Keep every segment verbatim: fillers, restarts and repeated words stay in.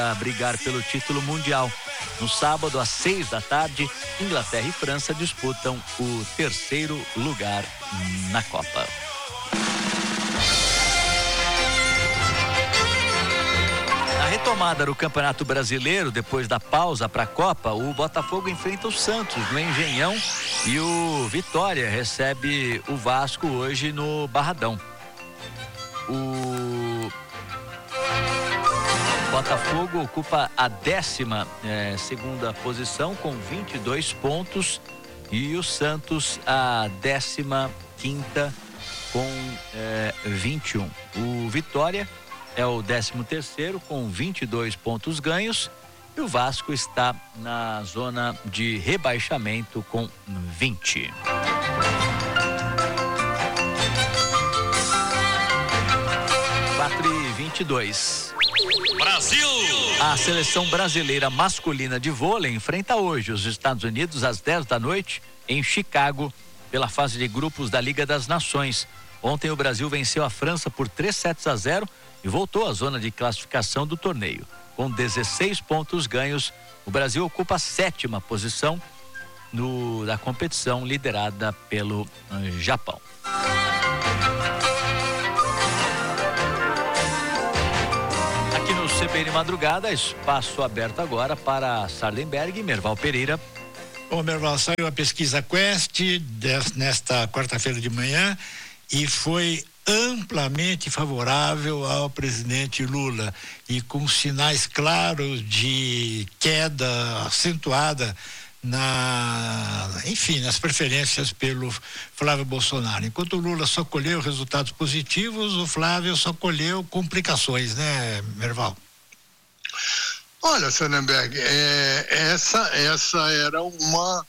a brigar pelo título mundial. No sábado, às seis da tarde, Inglaterra e França disputam o terceiro lugar na Copa. Na retomada do Campeonato Brasileiro, depois da pausa para a Copa, o Botafogo enfrenta o Santos no Engenhão e o Vitória recebe o Vasco hoje no Barradão. O Botafogo ocupa a décima eh, segunda posição com vinte e dois pontos e o Santos a décima quinta com eh, vinte e um. O Vitória é o décimo terceiro com vinte e dois pontos ganhos e o Vasco está na zona de rebaixamento com vinte. quatro e vinte e dois. Brasil! A seleção brasileira masculina de vôlei enfrenta hoje os Estados Unidos às dez da noite em Chicago pela fase de grupos da Liga das Nações. Ontem o Brasil venceu a França por três sets a zero e voltou à zona de classificação do torneio. Com dezesseis pontos ganhos, o Brasil ocupa a sétima posição no, da competição liderada pelo uh, Japão. C B N Madrugada, espaço aberto agora para Sardenberg e Merval Pereira. Ô Merval, saiu a pesquisa Quest des, nesta quarta-feira de manhã e foi amplamente favorável ao presidente Lula e com sinais claros de queda acentuada na, enfim, nas preferências pelo Flávio Bolsonaro. Enquanto o Lula só colheu resultados positivos, o Flávio só colheu complicações, né, Merval? Olha, Sardenberg, é, essa, essa era uma,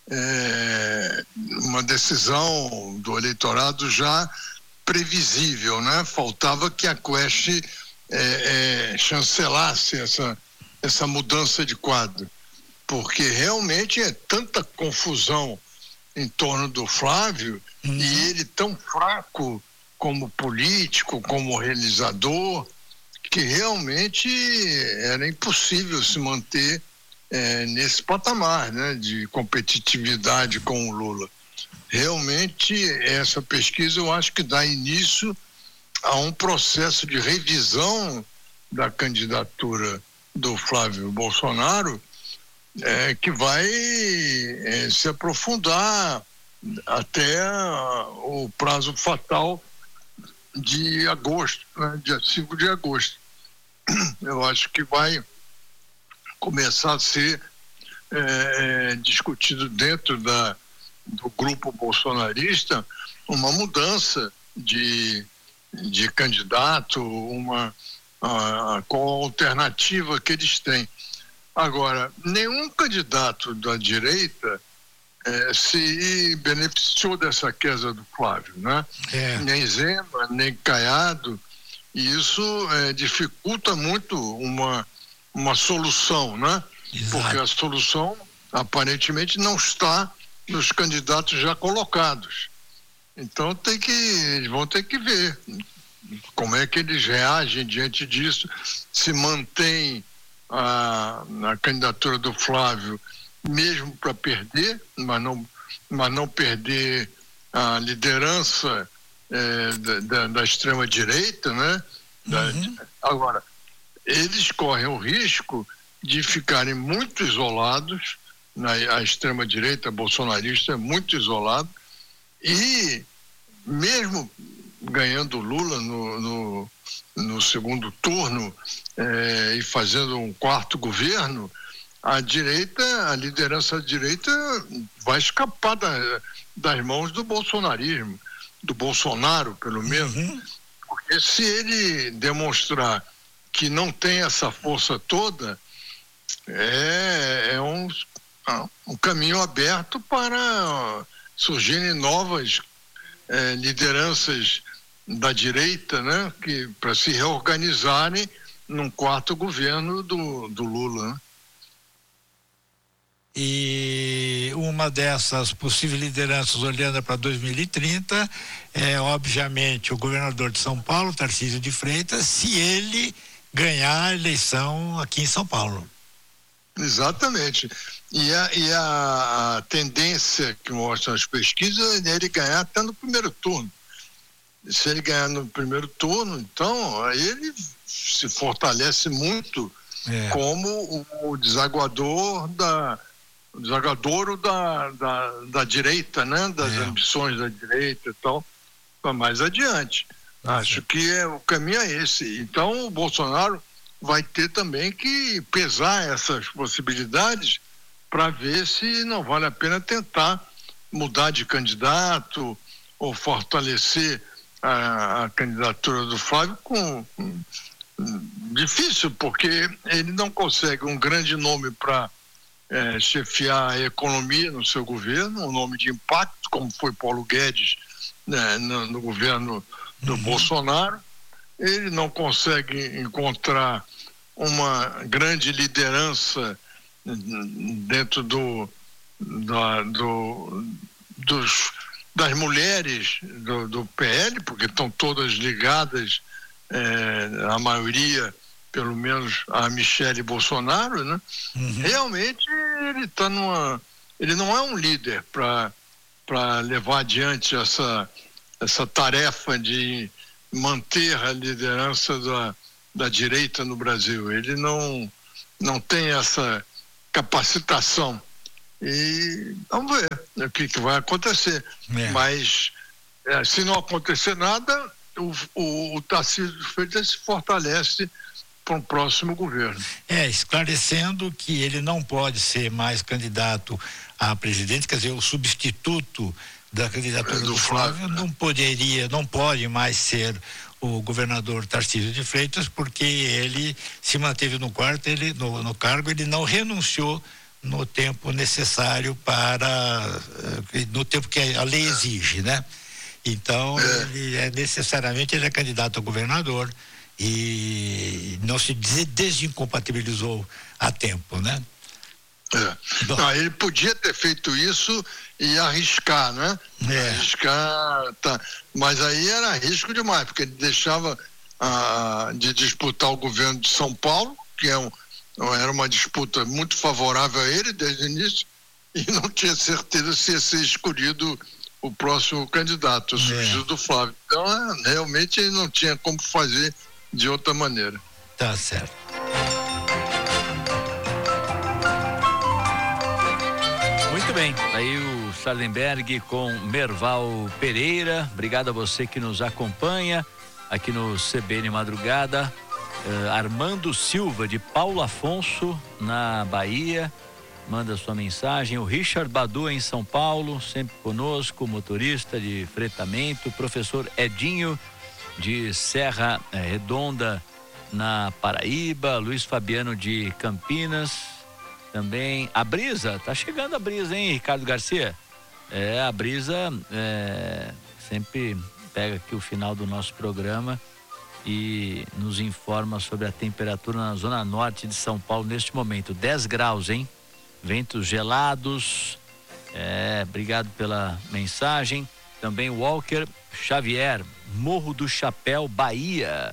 é, uma decisão do eleitorado já previsível, né? Faltava que a Quest é, é, chancelasse essa, essa mudança de quadro, porque realmente é tanta confusão em torno do Flávio, uhum. E ele tão fraco como político, como realizador, que realmente era impossível se manter é, nesse patamar, né, de competitividade com o Lula. Realmente, essa pesquisa eu acho que dá início a um processo de revisão da candidatura do Flávio Bolsonaro, é, que vai é, se aprofundar até a, o prazo fatal de agosto, né, dia cinco de agosto. Eu acho que vai começar a ser é, discutido dentro da, do grupo bolsonarista uma mudança de, de candidato, uma a, a, qual a alternativa que eles têm. Agora, nenhum candidato da direita É, se beneficiou dessa queda do Flávio, né? É. Nem Zema, nem Caiado, e isso é, dificulta muito uma, uma solução, né? Exato. Porque a solução aparentemente não está nos candidatos já colocados. Então tem que, eles vão ter que ver como é que eles reagem diante disso, se mantém a, a candidatura do Flávio mesmo para perder, mas não, mas não perder a liderança é, da, da, da extrema-direita, né? Da, uhum. Agora, eles correm o risco de ficarem muito isolados, na, a extrema-direita bolsonarista é muito isolado, e mesmo ganhando Lula no, no, no segundo turno é, e fazendo um quarto governo, a direita, a liderança da direita vai escapar da, das mãos do bolsonarismo, do Bolsonaro, pelo menos. Uhum. Porque se ele demonstrar que não tem essa força toda, é, é um, um caminho aberto para surgirem novas é, lideranças da direita, né, que, para se reorganizarem num quarto governo do, do Lula, né? E uma dessas possíveis lideranças olhando para dois mil e trinta é obviamente o governador de São Paulo, Tarcísio de Freitas, se ele ganhar a eleição aqui em São Paulo. Exatamente. E a, e a, a tendência que mostram as pesquisas é ele ganhar até no primeiro turno. Se ele ganhar no primeiro turno, então, aí ele se fortalece muito é. como o, o desaguador da o desaguadouro da, da, da direita, né? Das é. ambições da direita e tal, para mais adiante. Nossa. Acho que é, o caminho é esse. Então, o Bolsonaro vai ter também que pesar essas possibilidades para ver se não vale a pena tentar mudar de candidato ou fortalecer a, a candidatura do Flávio com difícil, porque ele não consegue um grande nome para é, chefiar a economia no seu governo, um nome de impacto, como foi Paulo Guedes, né, no, no governo do uhum. Bolsonaro. Ele não consegue encontrar uma grande liderança dentro do, da, do dos, das mulheres do, do P L, porque estão todas ligadas, é, a maioria, pelo menos, a Michele Bolsonaro, né? Uhum. Realmente ele está numa, ele não é um líder para para levar adiante essa essa tarefa de manter a liderança da da direita no Brasil. Ele não não tem essa capacitação. E vamos ver o que, que vai acontecer. É. Mas é, se não acontecer nada, o, o, o Tarcísio de Freitas se fortalece para um próximo governo. É, esclarecendo que ele não pode ser mais candidato a presidente, quer dizer, o substituto da candidatura é, do, do Flávio, Flávio não poderia, não pode mais ser o governador Tarcísio de Freitas, porque ele se manteve no quarto, ele no, no cargo, ele não renunciou no tempo necessário para, no tempo que a lei exige, né? Então, é. ele é necessariamente, ele é candidato a governador e não se desincompatibilizou a tempo, né? É. Não, ele podia ter feito isso e arriscar, né? É. Arriscar, tá. Mas aí era risco demais, porque ele deixava ah, de disputar o governo de São Paulo, que é um, era uma disputa muito favorável a ele desde o início, e não tinha certeza se ia ser escolhido o próximo candidato, o substituto é. do Flávio. Então, realmente, ele não tinha como fazer de outra maneira. Tá certo. Muito bem, aí o Sardenberg com Merval Pereira. Obrigado a você que nos acompanha aqui no C B N Madrugada. Uh, Armando Silva, de Paulo Afonso, na Bahia, manda sua mensagem. O Richard Badu, em São Paulo, sempre conosco, motorista de fretamento. Professor Edinho, de Serra Redonda, na Paraíba. Luiz Fabiano, de Campinas. Também a Brisa, tá chegando a Brisa, hein, Ricardo Garcia? É, a Brisa é, sempre pega aqui o final do nosso programa e nos informa sobre a temperatura na zona norte de São Paulo neste momento. dez graus, hein? Ventos gelados. É, obrigado pela mensagem. Também Walker Xavier, Morro do Chapéu, Bahia.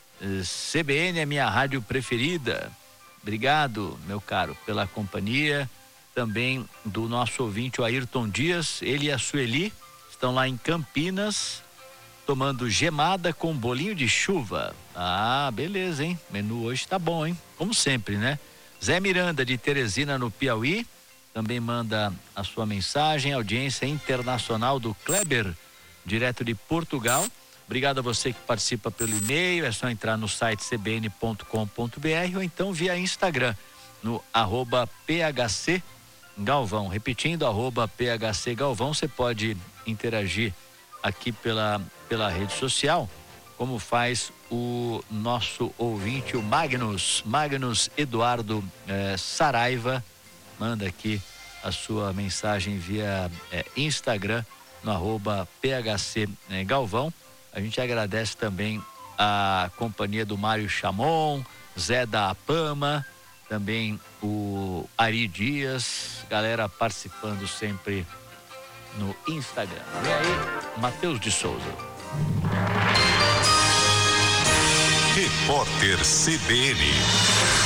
C B N é minha rádio preferida. Obrigado, meu caro, pela companhia. Também do nosso ouvinte, o Ayrton Dias. Ele e a Sueli estão lá em Campinas, tomando gemada com bolinho de chuva. Ah, beleza, hein? Menu hoje tá bom, hein? Como sempre, né? Zé Miranda, de Teresina, no Piauí, também manda a sua mensagem. Audiência internacional do Kleber, direto de Portugal. Obrigado a você que participa pelo e-mail. É só entrar no site c b n ponto com ponto b r ou então via Instagram, no arroba P H C Galvão. Repetindo, arroba P H C Galvão. Você pode interagir aqui pela, pela rede social, como faz o nosso ouvinte, o Magnus, Magnus Eduardo eh, Saraiva, manda aqui a sua mensagem via eh, Instagram, no arroba P H C eh, Galvão. A gente agradece também a companhia do Mário Chamon, Zé da Apama, também o Ari Dias, galera participando sempre no Instagram. E aí, Matheus de Souza. Repórter C B N.